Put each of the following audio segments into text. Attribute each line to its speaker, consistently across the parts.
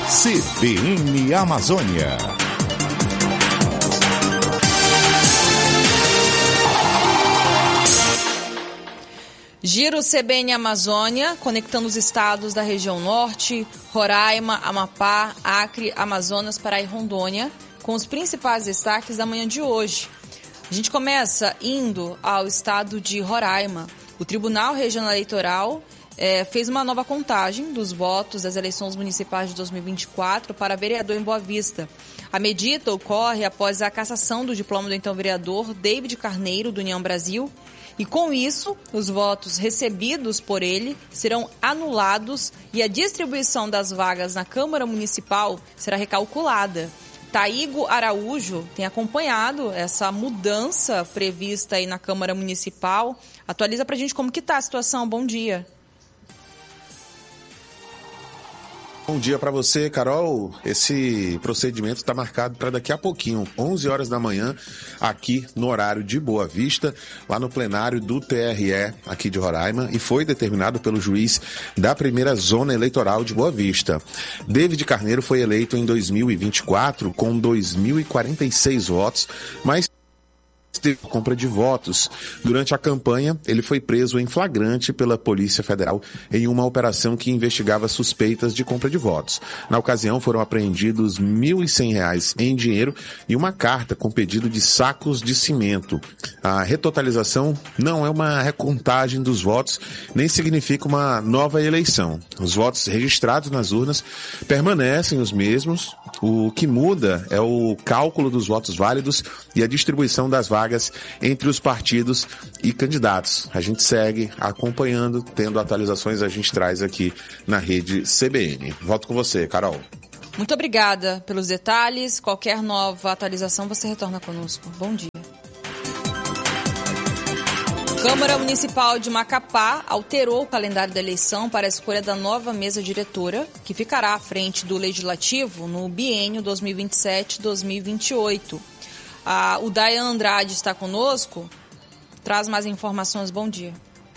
Speaker 1: CBN Amazônia.
Speaker 2: Giro CBN Amazônia, conectando os estados da região norte, Roraima, Amapá, Acre, Amazonas, Pará e Rondônia, com os principais destaques da manhã de hoje. A gente começa indo ao estado de Roraima. O Tribunal Regional Eleitoral fez uma nova contagem dos votos das eleições municipais de 2024 para vereador em Boa Vista. A medida ocorre após a cassação do diploma do então vereador David Carneiro, do União Brasil, e com isso, os votos recebidos por ele serão anulados e a distribuição das vagas na Câmara Municipal será recalculada. Taígo Araújo tem acompanhado essa mudança prevista aí na Câmara Municipal. Atualiza pra gente como que tá a situação. Bom dia.
Speaker 3: Bom dia para você, Carol. Esse procedimento está marcado para daqui a pouquinho, 11 horas da manhã, aqui no horário de Boa Vista, lá no plenário do TRE aqui de Roraima, e foi determinado pelo juiz da primeira zona eleitoral de Boa Vista. David Carneiro foi eleito em 2024 com 2.046 votos, mas teve compra de votos. Durante a campanha, ele foi preso em flagrante pela Polícia Federal em uma operação que investigava suspeitas de compra de votos. Na ocasião, foram apreendidos R$ 1.100 em dinheiro e uma carta com pedido de sacos de cimento. A retotalização não é uma recontagem dos votos, nem significa uma nova eleição. Os votos registrados nas urnas permanecem os mesmos. O que muda é o cálculo dos votos válidos e a distribuição das vagas entre os partidos e candidatos. A gente segue acompanhando, tendo atualizações, a gente traz aqui na rede CBN. Volto com você, Carol.
Speaker 2: Muito obrigada pelos detalhes. Qualquer nova atualização, você retorna conosco. Bom dia. Câmara Municipal de Macapá alterou o calendário da eleição para a escolha da nova mesa diretora, que ficará à frente do Legislativo no biênio 2027-2028. O Dayan Andrade está conosco, traz mais informações. Bom dia.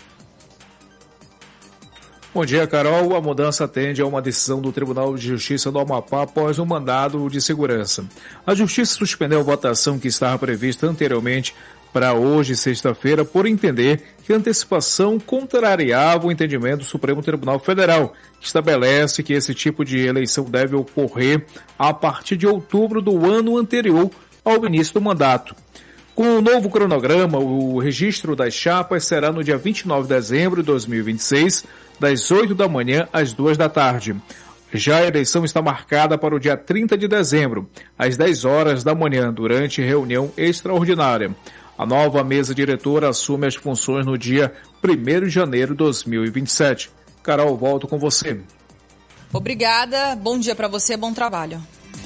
Speaker 4: Bom dia, Carol. A mudança atende a uma decisão do Tribunal de Justiça do Amapá após um mandado de segurança. A Justiça suspendeu a votação que estava prevista anteriormente para hoje, sexta-feira, por entender que a antecipação contrariava o entendimento do Supremo Tribunal Federal, que estabelece que esse tipo de eleição deve ocorrer a partir de outubro do ano anterior ao início do mandato. Com o novo cronograma, o registro das chapas será no dia 29 de dezembro de 2026, das 8 da manhã às 2 da tarde. Já a eleição está marcada para o dia 30 de dezembro, às 10 horas da manhã, durante reunião extraordinária. A nova mesa diretora assume as funções no dia 1º de janeiro de 2027. Carol, volto com você.
Speaker 2: Obrigada, bom dia para você, bom trabalho.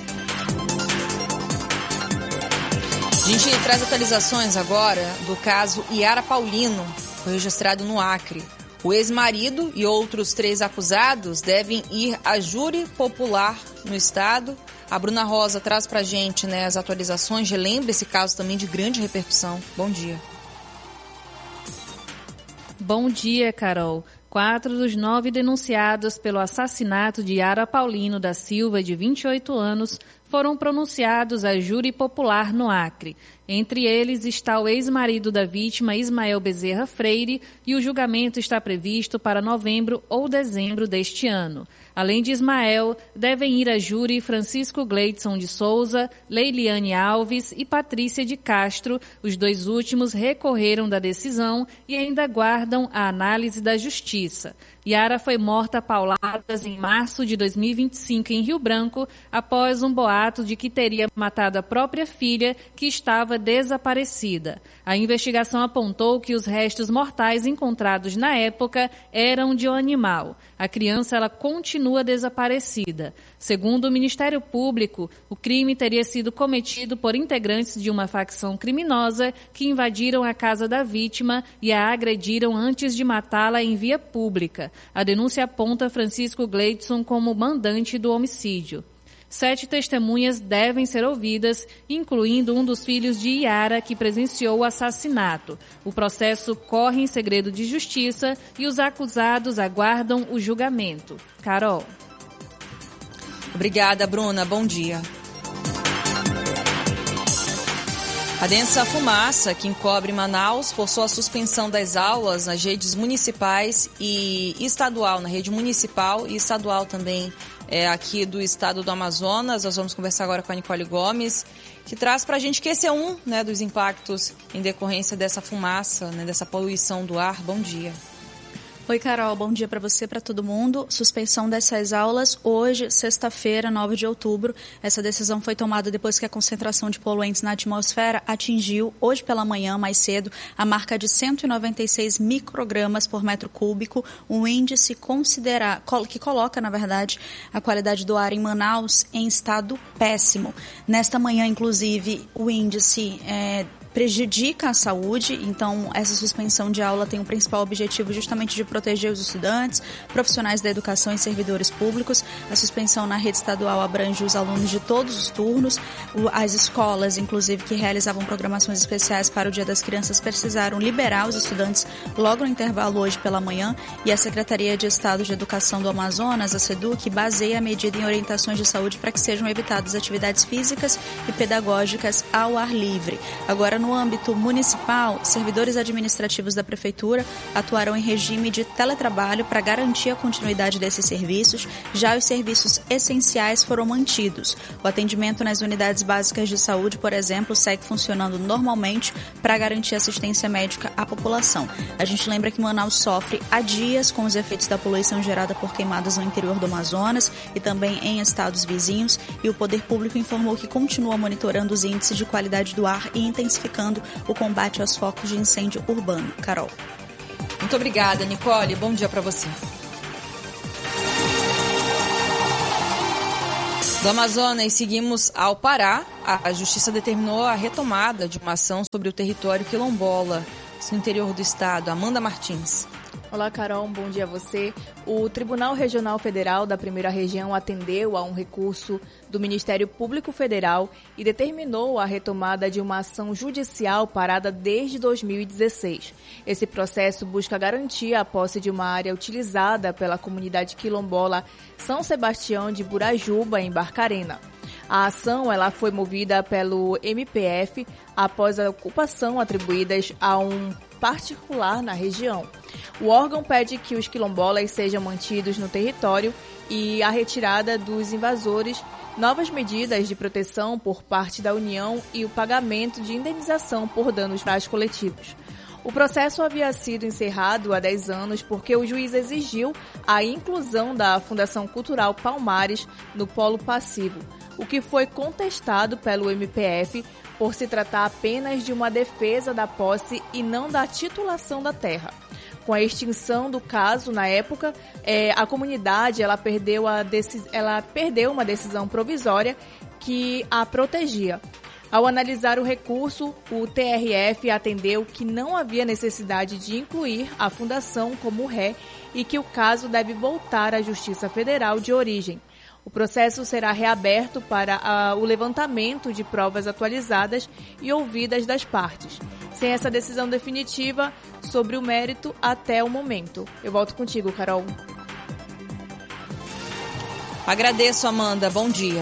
Speaker 2: A gente traz atualizações agora do caso Yara Paulino, foi registrado no Acre. O ex-marido e outros 3 acusados devem ir a júri popular no estado. A Bruna Rosa traz pra gente, as atualizações, relembra esse caso também de grande repercussão. Bom dia.
Speaker 5: Bom dia, Carol. 4 dos 9 denunciados pelo assassinato de Yara Paulino da Silva, de 28 anos, foram pronunciados a júri popular no Acre. Entre eles está o ex-marido da vítima, Ismael Bezerra Freire, e o julgamento está previsto para novembro ou dezembro deste ano. Além de Ismael, devem ir a júri Francisco Gleidson de Souza, Leiliane Alves e Patrícia de Castro. Os 2 últimos recorreram da decisão e ainda aguardam a análise da Justiça. Yara foi morta a pauladas em março de 2025 em Rio Branco, após um boato de que teria matado a própria filha, que estava desaparecida. A investigação apontou que os restos mortais encontrados na época eram de um animal. A criança ela continua desaparecida. Segundo o Ministério Público, o crime teria sido cometido por integrantes de uma facção criminosa que invadiram a casa da vítima e a agrediram antes de matá-la em via pública. A denúncia aponta Francisco Gleidson como mandante do homicídio. 7 testemunhas devem ser ouvidas, incluindo um dos filhos de Yara, que presenciou o assassinato. O processo corre em segredo de justiça e os acusados aguardam o julgamento. Carol.
Speaker 2: Obrigada, Bruna. Bom dia. A densa fumaça que encobre Manaus forçou a suspensão das aulas nas redes municipais e estadual, na rede municipal e estadual também aqui do estado do Amazonas. Nós vamos conversar agora com a Nicole Gomes, que traz para a gente que esse é um, dos impactos em decorrência dessa fumaça, dessa poluição do ar. Bom dia.
Speaker 1: Oi, Carol. Bom dia para você, para todo mundo. Suspensão dessas aulas hoje, sexta-feira, 9 de outubro. Essa decisão foi tomada depois que a concentração de poluentes na atmosfera atingiu, hoje pela manhã, mais cedo, a marca de 196 microgramas por metro cúbico, um índice que coloca, na verdade, a qualidade do ar em Manaus em estado péssimo. Nesta manhã, inclusive, o índice prejudica a saúde, então essa suspensão de aula tem o principal objetivo justamente de proteger os estudantes, profissionais da educação e servidores públicos. A suspensão na rede estadual abrange os alunos de todos os turnos. As escolas, inclusive, que realizavam programações especiais para o Dia das Crianças, precisaram liberar os estudantes logo no intervalo hoje pela manhã, e a Secretaria de Estado de Educação do Amazonas, a SEDUC, baseia a medida em orientações de saúde para que sejam evitadas atividades físicas e pedagógicas ao ar livre. Agora, no âmbito municipal, servidores administrativos da Prefeitura atuarão em regime de teletrabalho para garantir a continuidade desses serviços. Já os serviços essenciais foram mantidos. O atendimento nas unidades básicas de saúde, por exemplo, segue funcionando normalmente para garantir assistência médica à população. A gente lembra que Manaus sofre há dias com os efeitos da poluição gerada por queimadas no interior do Amazonas e também em estados vizinhos, e o poder público informou que continua monitorando os índices de qualidade do ar e intensificando o combate aos focos de incêndio urbano. Carol.
Speaker 2: Muito obrigada, Nicole. Bom dia para você. Do Amazonas, seguimos ao Pará. A Justiça determinou a retomada de uma ação sobre o território quilombola, no interior do estado. Amanda Martins.
Speaker 6: Olá, Carol, bom dia a você. O Tribunal Regional Federal da Primeira Região atendeu a um recurso do Ministério Público Federal e determinou a retomada de uma ação judicial parada desde 2016. Esse processo busca garantir a posse de uma área utilizada pela comunidade quilombola São Sebastião de Burajuba, em Barcarena. A ação foi movida pelo MPF após a ocupação atribuídas a um particular na região. O órgão pede que os quilombolas sejam mantidos no território e a retirada dos invasores, novas medidas de proteção por parte da União e o pagamento de indenização por danos coletivos. O processo havia sido encerrado há 10 anos porque o juiz exigiu a inclusão da Fundação Cultural Palmares no polo passivo, o que foi contestado pelo MPF por se tratar apenas de uma defesa da posse e não da titulação da terra. Com a extinção do caso, na época, a comunidade perdeu uma decisão provisória que a protegia. Ao analisar o recurso, o TRF atendeu que não havia necessidade de incluir a fundação como ré e que o caso deve voltar à Justiça Federal de origem. O processo será reaberto para o levantamento de provas atualizadas e ouvidas das partes, sem essa decisão definitiva sobre o mérito até o momento. Eu volto contigo, Carol.
Speaker 2: Agradeço, Amanda. Bom dia.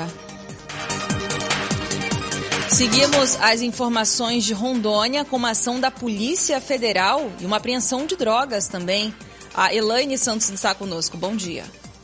Speaker 2: Seguimos as informações de Rondônia com uma ação da Polícia Federal e uma apreensão de drogas também. A Elaine Santos está conosco. Bom dia.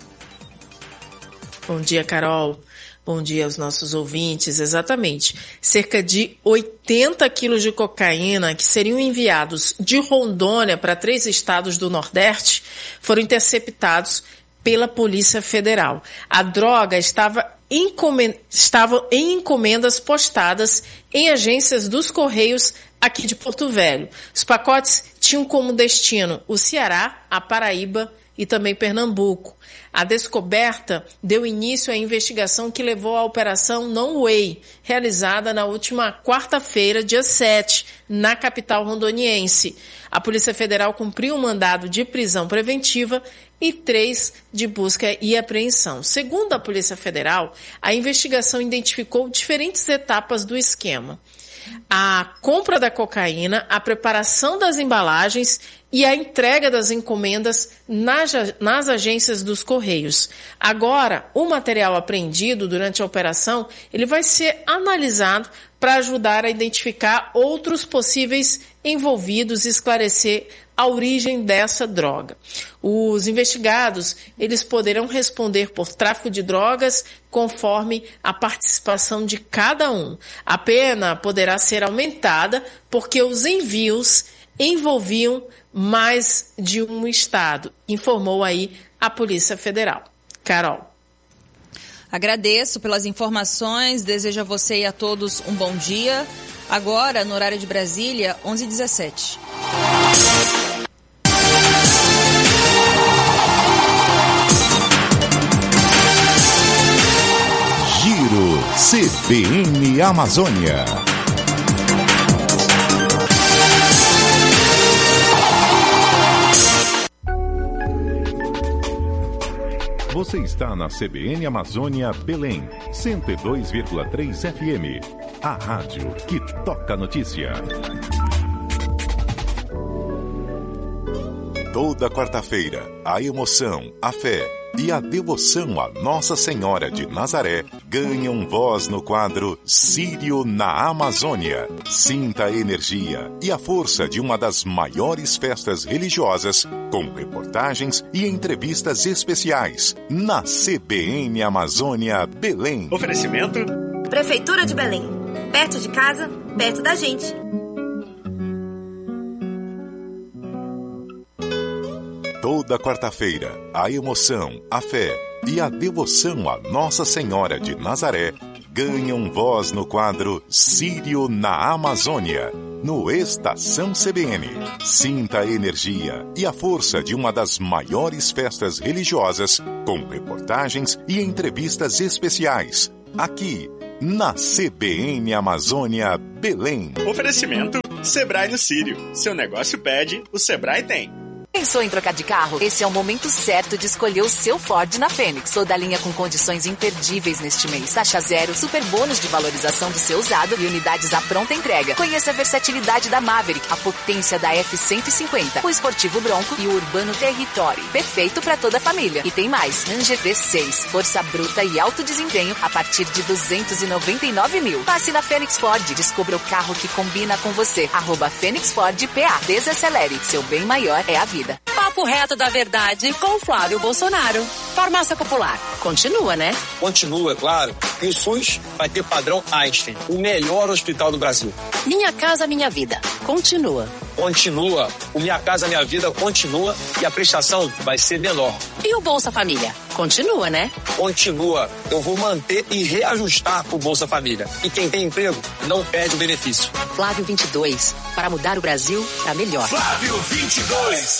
Speaker 7: Bom dia, Carol. Bom dia aos nossos ouvintes. Exatamente. Cerca de 80 quilos de cocaína que seriam enviados de Rondônia para 3 estados do Nordeste foram interceptados pela Polícia Federal. A droga estava em encomendas postadas em agências dos Correios aqui de Porto Velho. Os pacotes tinham como destino o Ceará, a Paraíba e também Pernambuco. A descoberta deu início à investigação que levou à Operação No Way, realizada na última quarta-feira, dia 7, na capital rondoniense. A Polícia Federal cumpriu um mandado de prisão preventiva e 3 de busca e apreensão. Segundo a Polícia Federal, a investigação identificou diferentes etapas do esquema. a compra da cocaína, a preparação das embalagens e a entrega das encomendas nas agências dos Correios. Agora, o material apreendido durante a operação, ele vai ser analisado para ajudar a identificar outros possíveis envolvidos e esclarecer a origem dessa droga. Os investigados, eles poderão responder por tráfico de drogas conforme a participação de cada um. A pena poderá ser aumentada porque os envios envolviam mais de um estado, informou aí a Polícia Federal. Carol.
Speaker 2: Agradeço pelas informações, desejo a você e a todos um bom dia. Agora, no horário de Brasília, 11h17.
Speaker 8: Giro CBN Amazônia. Você está na CBN Amazônia Belém, 102,3 FM. A rádio que toca notícia. Toda quarta-feira, a emoção, a fé e a devoção a Nossa Senhora de Nazaré ganham voz no quadro Sírio na Amazônia. Sinta a energia e a força de uma das maiores festas religiosas, com reportagens e entrevistas especiais na CBN Amazônia Belém.
Speaker 9: Oferecimento
Speaker 10: Prefeitura de Belém. Perto de casa, perto da gente.
Speaker 8: Toda quarta-feira, a emoção, a fé e a devoção a Nossa Senhora de Nazaré ganham voz no quadro Sírio na Amazônia, no Estação CBN. Sinta a energia e a força de uma das maiores festas religiosas, com reportagens e entrevistas especiais, aqui na CBN Amazônia Belém.
Speaker 9: Oferecimento Sebrae no Sírio. Seu negócio pede, o Sebrae tem.
Speaker 11: Pensou em trocar de carro? Esse é o momento certo de escolher o seu Ford na Fênix. Toda a linha com condições imperdíveis neste mês. Taxa zero, super bônus de valorização do seu usado e unidades à pronta entrega. Conheça a versatilidade da Maverick, a potência da F-150, o esportivo Bronco e o urbano Territory. Perfeito para toda a família. E tem mais. Ranger V6, força bruta e alto desempenho a partir de 299 mil. Passe na Fênix Ford. Descubra o carro que combina com você. @Fênix Ford PA. Desacelere. Seu bem maior é a vida.
Speaker 12: Papo reto da verdade com Flávio Bolsonaro. Farmácia Popular. Continua, né?
Speaker 13: Continua, claro. E o SUS vai ter padrão Einstein, o melhor hospital do Brasil.
Speaker 12: Minha Casa Minha Vida. Continua.
Speaker 13: Continua. O Minha Casa Minha Vida continua e a prestação vai ser menor.
Speaker 12: E o Bolsa Família? Continua, né?
Speaker 13: Continua. Eu vou manter e reajustar o Bolsa Família. E quem tem emprego não perde o benefício.
Speaker 12: Flávio 22. Para mudar o Brasil para melhor.
Speaker 8: Flávio 22.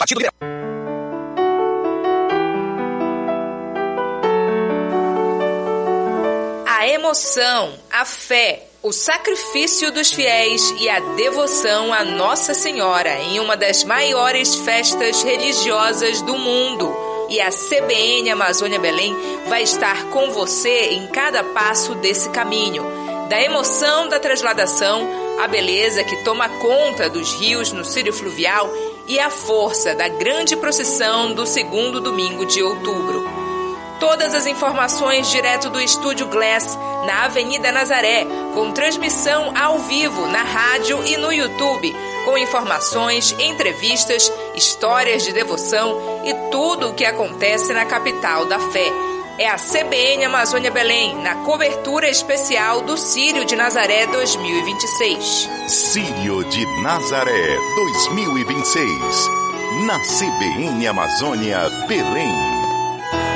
Speaker 14: A emoção, a fé, o sacrifício dos fiéis e a devoção a Nossa Senhora em uma das maiores festas religiosas do mundo. E a CBN Amazônia Belém vai estar com você em cada passo desse caminho. Da emoção da transladação, a beleza que toma conta dos rios no Círio Fluvial e a força da grande procissão do segundo domingo de outubro. Todas as informações direto do Estúdio Glass, na Avenida Nazaré, com transmissão ao vivo na rádio e no YouTube, com informações, entrevistas, histórias de devoção e tudo o que acontece na capital da fé. É a CBN Amazônia Belém, na cobertura especial do Círio de Nazaré 2026.
Speaker 8: Círio de Nazaré 2026, na CBN Amazônia Belém.